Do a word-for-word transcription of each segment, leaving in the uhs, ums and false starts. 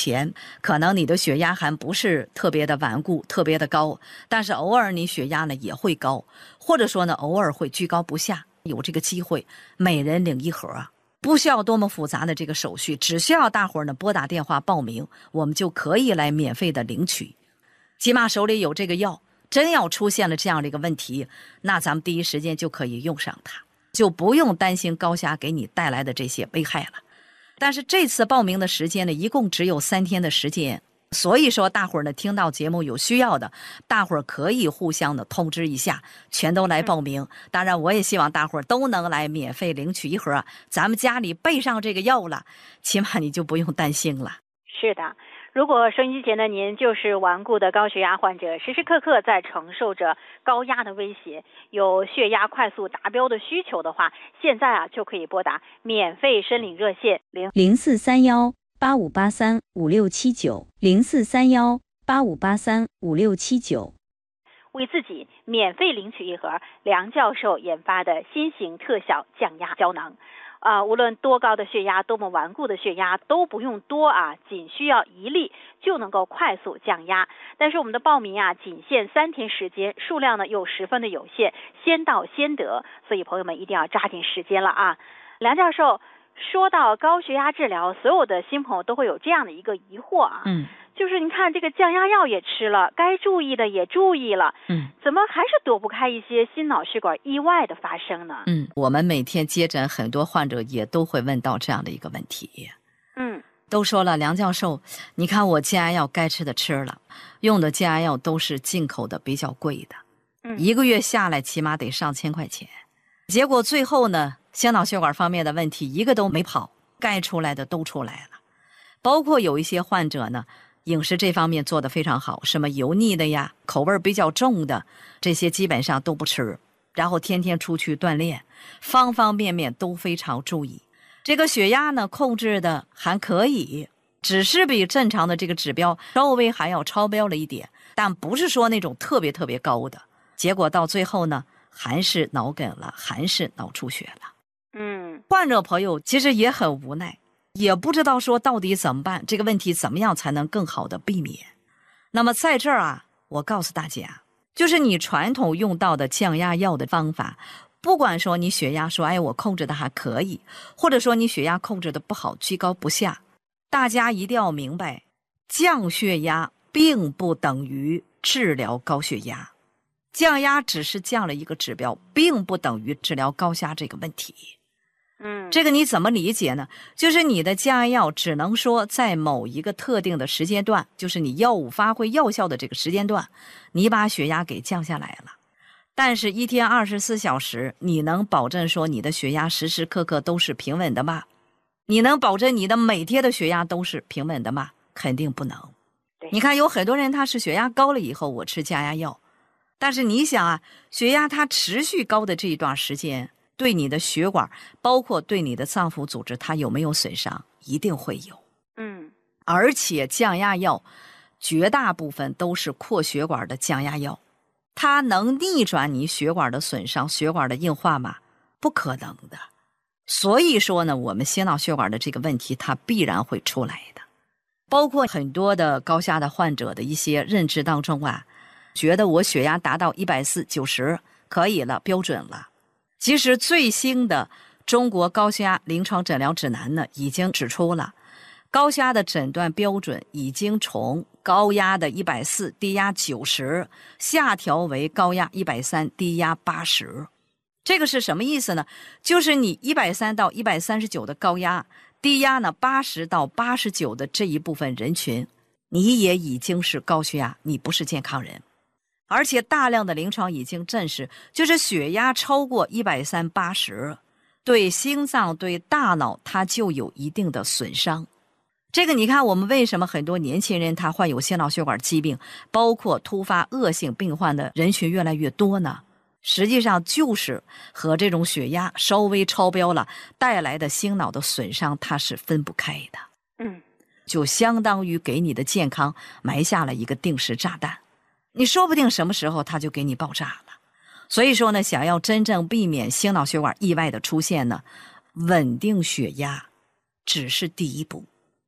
前可能你的血压还不是特别的顽固特别的高，但是偶尔你血压呢也会高，或者说呢偶尔会居高不下，有这个机会每人领一盒啊，不需要多么复杂的这个手续，只需要大伙儿呢拨打电话报名，我们就可以来免费的领取。起码手里有这个药，真要出现了这样的一个问题，那咱们第一时间就可以用上它，就不用担心高血压给你带来的这些危害了。但是这次报名的时间呢，一共只有三天的时间，所以说大伙儿呢听到节目有需要的，大伙儿可以互相的通知一下，全都来报名。当然我也希望大伙儿都能来免费领取一盒，咱们家里备上这个药了，起码你就不用担心了。 是的，如果收音机前的您就是顽固的高血压患者，时时刻刻在承受着高压的威胁，有血压快速达标的需求的话，现在啊就可以拨打免费申领热线零零四三幺八五八三五六七九零四三幺八五八三五六七九， 为自己免费领取一盒梁教授研发的新型特效降压胶囊。啊、呃，无论多高的血压，多么顽固的血压都不用多啊，仅需要一粒就能够快速降压。但是我们的报名啊，仅限三天时间，数量呢又十分的有限，先到先得，所以朋友们一定要抓紧时间了啊！梁教授说到高血压治疗，所有的新朋友都会有这样的一个疑惑啊， 嗯， 就是您看这个降压药也吃了，该注意的也注意了， 嗯， 怎么还是躲不开一些心脑血管意外的发生呢？ 嗯，我们每天接诊很多患者也都会问到这样的一个问题。 嗯， 都说了，梁教授，你看我降压药该吃的吃了，用的降压药都是进口的，比较贵的， 嗯， 一个月下来起码得上千块钱，结果最后呢，心脑血管方面的问题一个都没跑，该出来的都出来了。包括有一些患者呢，饮食这方面做得非常好，什么油腻的呀，口味比较重的，这些基本上都不吃，然后天天出去锻炼，方方面面都非常注意。这个血压呢控制的还可以，只是比正常的这个指标稍微还要超标了一点，但不是说那种特别特别高的。结果到最后呢，还是脑梗了，还是脑出血了。 嗯， 患者朋友其实也很无奈，也不知道说到底怎么办，这个问题怎么样才能更好的避免。那么在这儿啊，我告诉大家，就是你传统用到的降压药的方法，不管说你血压说哎我控制的还可以，或者说你血压控制的不好，居高不下，大家一定要明白，降血压并不等于治疗高血压，降压只是降了一个指标，并不等于治疗高血压这个问题。 嗯， 这个你怎么理解呢？就是你的降压药只能说在某一个特定的时间段，就是你药物发挥药效的这个时间段，你把血压给降下来了。但是一天二十四小时，你能保证说你的血压时时刻刻都是平稳的吗？你能保证你的每天的血压都是平稳的吗？肯定不能。你看有很多人他是血压高了以后我吃降压药，但是你想啊，血压它持续高的这一段时间，对你的血管包括对你的脏腑组织它有没有损伤？一定会有。 嗯， 而且降压药绝大部分都是扩血管的降压药，它能逆转你血管的损伤、血管的硬化吗？不可能的。所以说呢，我们心脑血管的这个问题它必然会出来的。包括很多的高血压的患者的一些认知当中啊，觉得我血压达到一百四十、九十可以了，标准了。其实最新的中国高血压临床诊疗指南呢，已经指出了高血压的诊断标准已经从高压的一百四十、低压九十下调为高压一百三十、低压八十。这个是什么意思呢？就是你一百三十到一百三十九的高压，低压呢八十到八十九的这一部分人群，你也已经是高血压，你不是健康人。而且大量的临床已经证实，就是血压超过一百三十、八十，对心脏、对大脑它就有一定的损伤。这个你看我们为什么很多年轻人他患有心脑血管疾病，包括突发恶性病患的人群越来越多呢？实际上就是和这种血压稍微超标了带来的心脑的损伤它是分不开的。 嗯， 就相当于给你的健康埋下了一个定时炸弹，你说不定什么时候它就给你爆炸了。所以说呢，想要真正避免心脑血管意外的出现呢，稳定血压只是第一步，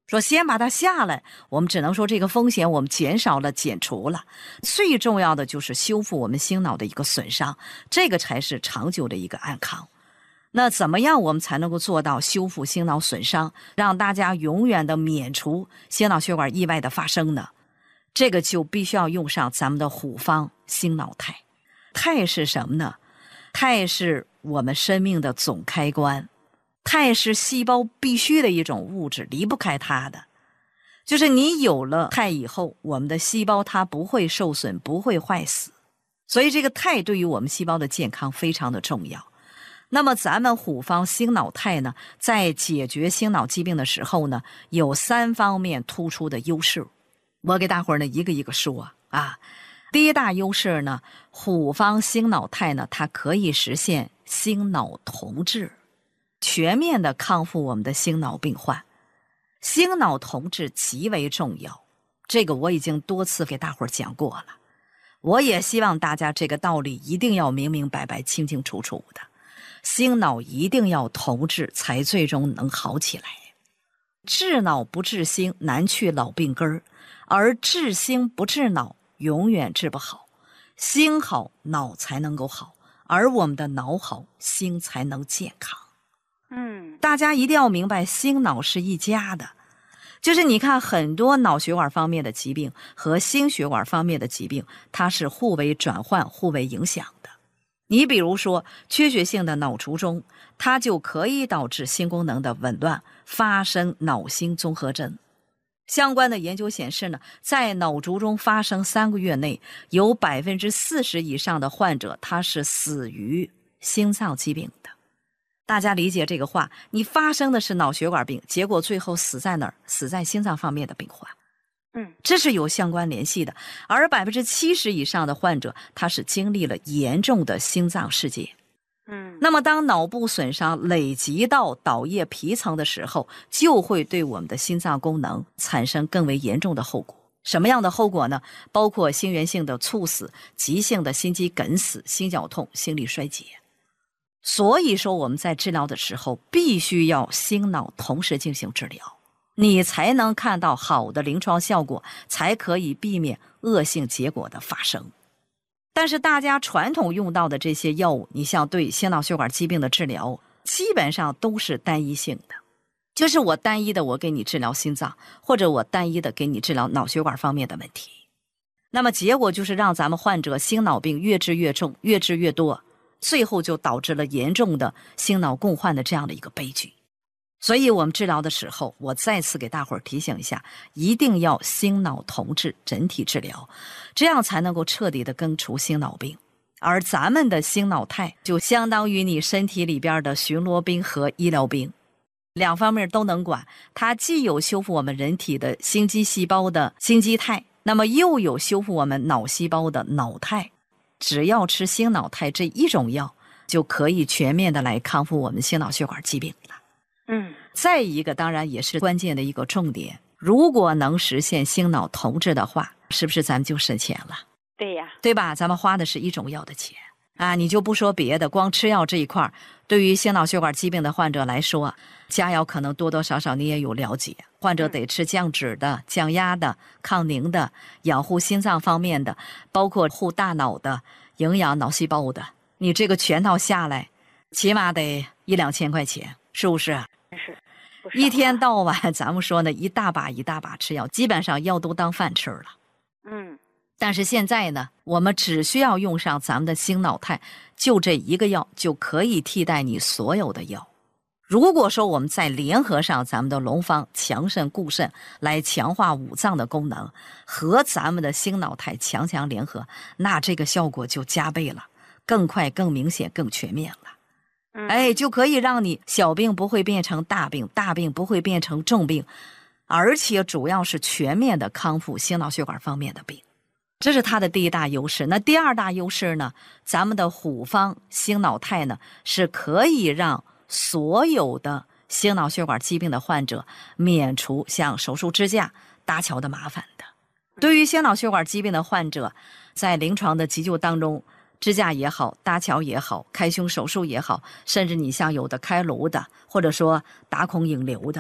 说先把它下来，我们只能说这个风险我们减少了、减除了。最重要的就是修复我们心脑的一个损伤，这个才是长久的一个安康。那怎么样我们才能够做到修复心脑损伤，让大家永远的免除心脑血管意外的发生呢？这个就必须要用上咱们的虎方心脑肽。肽是什么呢？肽是我们生命的总开关，肽是细胞必须的一种物质，离不开它的。就是你有了肽以后，我们的细胞它不会受损，不会坏死。所以这个肽对于我们细胞的健康非常的重要。那么咱们虎方心脑肽呢，在解决心脑疾病的时候呢，有三方面突出的优势。我给大伙儿呢一个一个说啊。第一大优势呢，虎方心脑肽呢，它可以实现心脑同治，全面的康复我们的心脑病患。心脑同治极为重要，这个我已经多次给大伙儿讲过了。我也希望大家这个道理一定要明明白白、清清楚楚的。心脑一定要同治，才最终能好起来。治脑不治心，难去老病根儿；而治心不治脑，永远治不好。心好，脑才能够好，而我们的脑好，心才能健康。 嗯， 大家一定要明白，心脑是一家的。就是你看很多脑血管方面的疾病和心血管方面的疾病，它是互为转换、互为影响的。你比如说缺血性的脑卒中，它就可以导致心功能的紊乱，发生脑心综合征。相关的研究显示呢，在脑卒中发生三个月内，有百分之四十以上的患者他是死于心脏疾病的。大家理解这个话，你发生的是脑血管病，结果最后死在哪儿？死在心脏方面的病患。 嗯， 这是有相关联系的。而百分之七十以上的患者，他是经历了严重的心脏事件。 嗯， 那么当脑部损伤累积到导液皮层的时候，就会对我们的心脏功能产生更为严重的后果。什么样的后果呢？包括心源性的猝死、急性的心肌梗死、心绞痛、心力衰竭。所以说我们在治疗的时候必须要心脑同时进行治疗，你才能看到好的临床效果，才可以避免恶性结果的发生。但是大家传统用到的这些药物，你像对心脑血管疾病的治疗，基本上都是单一性的，就是我单一的我给你治疗心脏，或者我单一的给你治疗脑血管方面的问题。那么结果就是让咱们患者心脑病越治越重，越治越多，最后就导致了严重的心脑共患的这样的一个悲剧。所以我们治疗的时候，我再次给大伙儿提醒一下，一定要心脑同治，整体治疗，这样才能够彻底的根除心脑病。而咱们的心脑肽就相当于你身体里边的巡逻兵和医疗兵，两方面都能管。它既有修复我们人体的心肌细胞的心肌肽，那么又有修复我们脑细胞的脑肽。只要吃心脑肽这一种药，就可以全面的来康复我们心脑血管疾病了。 嗯， 再一个当然也是关键的一个重点，如果能实现心脑同治的话，是不是咱们就省钱了？ 对呀， 对吧？咱们花的是一种药的钱啊，你就不说别的，光吃药这一块，对于心脑血管疾病的患者来说，加药可能多多少少你也有了解，患者得吃降脂的、降压的、抗凝的、养护心脏方面的，包括护大脑的、营养脑细胞的，你这个全套下来起码得一两千块钱，是不是？ 是不少啊， 一天到晚咱们说呢，一大把一大把吃药，基本上药都当饭吃了。 嗯， 但是现在呢，我们只需要用上咱们的心脑肽，就这一个药就可以替代你所有的药。如果说我们再联合上咱们的龙方强肾固肾，来强化五脏的功能，和咱们的心脑肽强强联合，那这个效果就加倍了，更快、更明显、更全面了。哎，就可以让你小病不会变成大病，大病不会变成重病，而且主要是全面的康复心脑血管方面的病，这是它的第一大优势。那第二大优势呢，咱们的虎方心脑肽呢，是可以让所有的心脑血管疾病的患者免除像手术支架、搭桥的麻烦的。对于心脑血管疾病的患者，在临床的急救当中，支架也好，搭桥也好，开胸手术也好，甚至你像有的开颅的，或者说打孔引流的，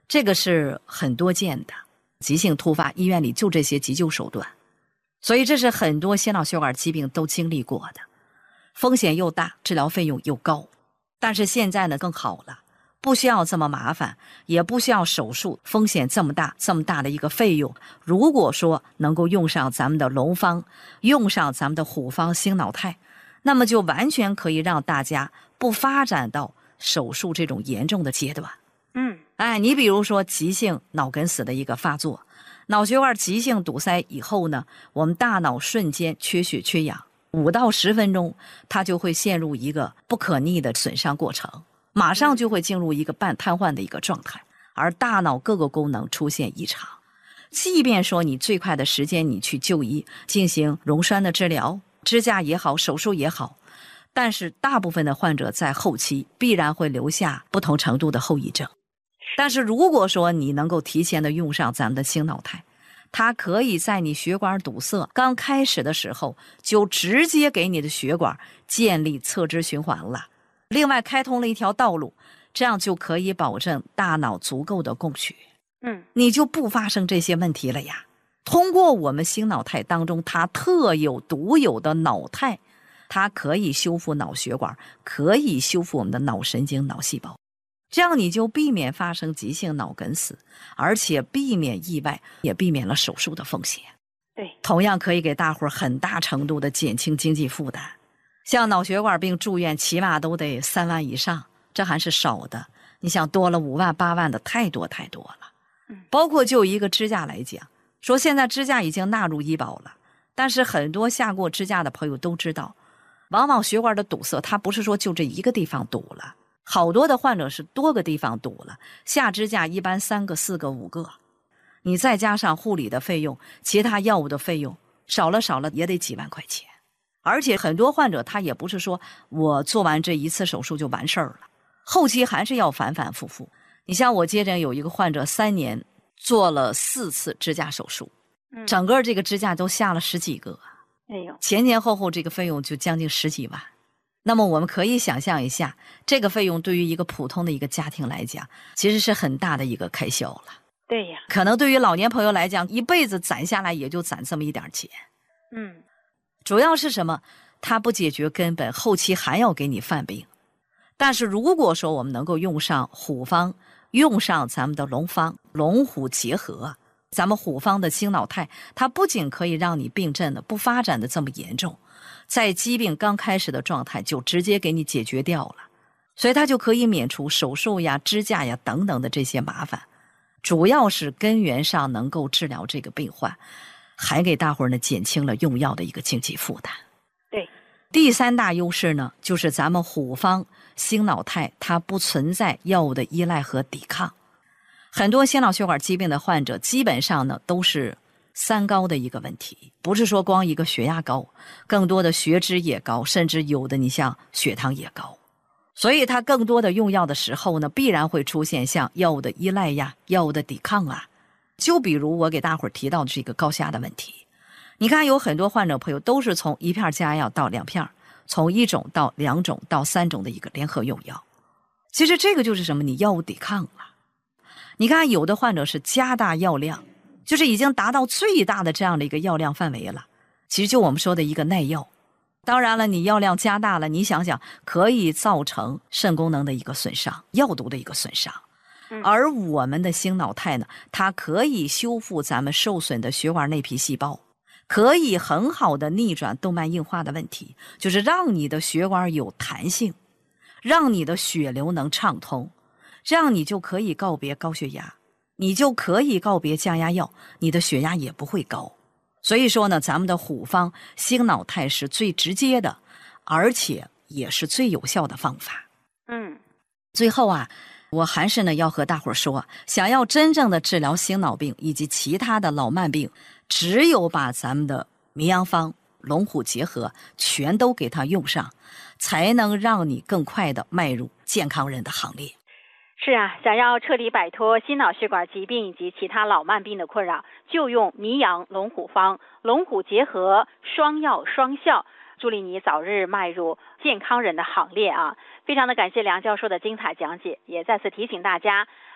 这个是很多见的，急性突发医院里就这些急救手段，所以这是很多心脑血管疾病都经历过的，风险又大，治疗费用又高。但是现在呢更好了，不需要这么麻烦，也不需要手术，风险这么大，这么大的一个费用，如果说能够用上咱们的龙方，用上咱们的虎方星脑肽，那么就完全可以让大家不发展到手术这种严重的阶段。 嗯， 哎，你比如说急性脑梗死的一个发作，脑血管急性堵塞以后呢，我们大脑瞬间缺血缺氧，五到十分钟，它就会陷入一个不可逆的损伤过程，马上就会进入一个半瘫痪的一个状态，而大脑各个功能出现异常。即便说你最快的时间你去就医进行溶栓的治疗，支架也好，手术也好，但是大部分的患者在后期必然会留下不同程度的后遗症。但是如果说你能够提前的用上咱们的星脑肽，它可以在你血管堵塞刚开始的时候就直接给你的血管建立侧支循环了，另外开通了一条道路，这样就可以保证大脑足够的供血， 嗯， 你就不发生这些问题了呀。通过我们星脑肽当中它特有独有的脑肽，它可以修复脑血管，可以修复我们的脑神经脑细胞，这样你就避免发生急性脑梗死，而且避免意外，也避免了手术的风险。 对， 同样可以给大伙儿很大程度的减轻经济负担。像脑血管病住院起码都得三万以上，这还是少的，你想多了五万八万的太多太多了。包括就一个支架来讲，说现在支架已经纳入医保了，但是很多下过支架的朋友都知道，往往血管的堵塞它不是说就这一个地方堵了，好多的患者是多个地方堵了，下支架一般三个四个五个，你再加上护理的费用，其他药物的费用，少了少了也得几万块钱。而且很多患者他也不是说我做完这一次手术就完事儿了，后期还是要反反复复。你像我接诊有一个患者三年做了四次支架手术，整个这个支架都下了十几个， 哎呦， 前前后后这个费用就将近十几万。那么我们可以想象一下，这个费用对于一个普通的一个家庭来讲，其实是很大的一个开销了。 对呀， 可能对于老年朋友来讲，一辈子攒下来也就攒这么一点钱。 嗯， 主要是什么？它不解决根本，后期还要给你犯病。但是如果说我们能够用上虎方，用上咱们的龙方，龙虎结合，咱们虎方的星脑肽，它不仅可以让你病症的不发展的这么严重，在疾病刚开始的状态就直接给你解决掉了，所以它就可以免除手术呀、支架呀等等的这些麻烦，主要是根源上能够治疗这个病患，还给大伙儿呢减轻了用药的一个经济负担。 对， 第三大优势呢，就是咱们虎方星脑肽它不存在药物的依赖和抵抗。很多心脑血管疾病的患者基本上呢都是三高的一个问题，不是说光一个血压高，更多的血脂也高，甚至有的你像血糖也高。所以它更多的用药的时候呢，必然会出现像药物的依赖呀、药物的抵抗啊。就比如我给大伙儿提到的这个高血压的问题，你看有很多患者朋友都是从一片加药到两片，从一种到两种到三种的一个联合用药。其实这个就是什么？你药物抵抗了。你看有的患者是加大药量，就是已经达到最大的这样的一个药量范围了，其实就我们说的一个耐药。当然了，你药量加大了，你想想可以造成肾功能的一个损伤，药毒的一个损伤。而我们的星脑肽呢，它可以修复咱们受损的血管内皮细胞，可以很好的逆转动脉硬化的问题，就是让你的血管有弹性，让你的血流能畅通，这样你就可以告别高血压，你就可以告别降压药，你的血压也不会高。所以说呢，咱们的虎方星脑肽是最直接的，而且也是最有效的方法。 嗯， 最后啊，我还是呢要和大伙儿说，想要真正的治疗心脑病以及其他的老慢病，只有把咱们的迷阳方龙虎结合全都给它用上，才能让你更快的迈入健康人的行列。 是啊，想要彻底摆脱心脑血管疾病以及其他老慢病的困扰，就用迷阳龙虎方，龙虎结合，双药双效，助力你早日迈入健康人的行列啊！非常的感谢梁教授的精彩讲解，也再次提醒大家，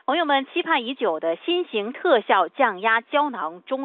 朋友们期盼已久的新型特效降压胶囊终